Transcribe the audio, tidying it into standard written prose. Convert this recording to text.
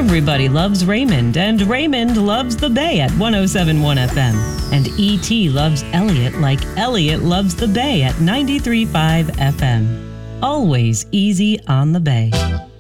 Everybody loves Raymond, and Raymond loves the Bay at 107.1 FM. And E.T. loves Elliot like Elliot loves the Bay at 93.5 FM. Always easy on the Bay.